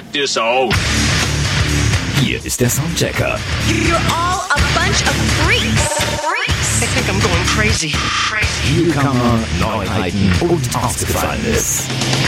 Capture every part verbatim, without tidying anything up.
Check this out. Hier ist der Soundchecker. You're all a bunch of freaks. Freaks. I think I'm going crazy. Crazy. Newcomer, Neuheiten und Ausgefallenes.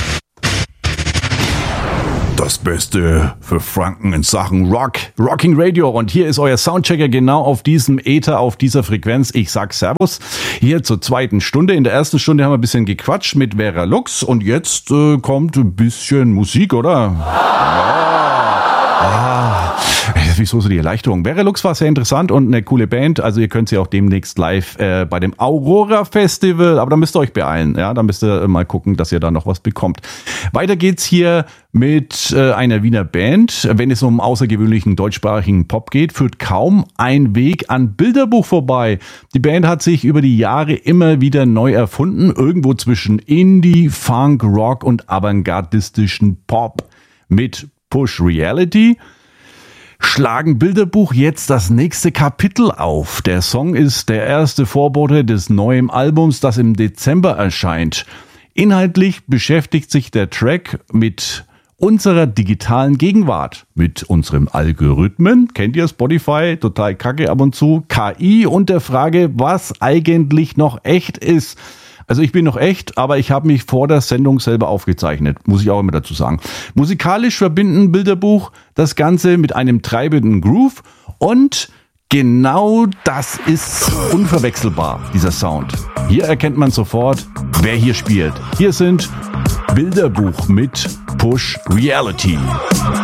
Das Beste für Franken in Sachen Rock. Rocking Radio. Und hier ist euer Soundchecker genau auf diesem Äther, auf dieser Frequenz. Ich sag Servus. Hier zur zweiten Stunde. In der ersten Stunde haben wir ein bisschen gequatscht mit Vera Lux. Und jetzt äh, kommt ein bisschen Musik, oder? Ja. Ah. Wieso so die Erleichterung? Vera Lux war sehr interessant und eine coole Band. Also ihr könnt sie auch demnächst live äh, bei dem Aurora Festival. Aber da müsst ihr euch beeilen. Ja, da müsst ihr mal gucken, dass ihr da noch was bekommt. Weiter geht's hier mit äh, einer Wiener Band. Wenn es um außergewöhnlichen deutschsprachigen Pop geht, führt kaum ein Weg an Bilderbuch vorbei. Die Band hat sich über die Jahre immer wieder neu erfunden. Irgendwo zwischen Indie, Funk, Rock und avantgardistischen Pop. Mit Push Reality schlagen Bilderbuch jetzt das nächste Kapitel auf. Der Song ist der erste Vorbote des neuen Albums, das im Dezember erscheint. Inhaltlich beschäftigt sich der Track mit unserer digitalen Gegenwart, mit unseren Algorithmen, kennt ihr Spotify, total kacke ab und zu, K I und der Frage, was eigentlich noch echt ist. Also ich bin noch echt, aber ich habe mich vor der Sendung selber aufgezeichnet, muss ich auch immer dazu sagen. Musikalisch verbinden Bilderbuch das Ganze mit einem treibenden Groove und genau das ist unverwechselbar, dieser Sound. Hier erkennt man sofort, wer hier spielt. Hier sind Bilderbuch mit Push Reality.